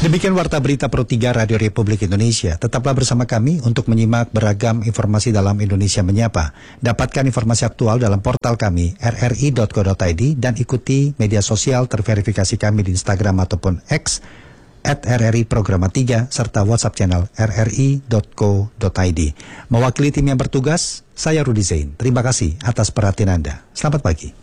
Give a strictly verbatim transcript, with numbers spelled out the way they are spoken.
Demikian Warta Berita Pro tiga Radio Republik Indonesia. Tetaplah bersama kami untuk menyimak beragam informasi dalam Indonesia Menyapa. Dapatkan informasi aktual dalam portal kami r r i dot co dot i d dan ikuti media sosial terverifikasi kami di Instagram ataupun X at R R I Programa tiga serta WhatsApp channel r r i dot co dot i d. Mewakili tim yang bertugas, saya Rudi Zain. Terima kasih atas perhatian Anda. Selamat pagi.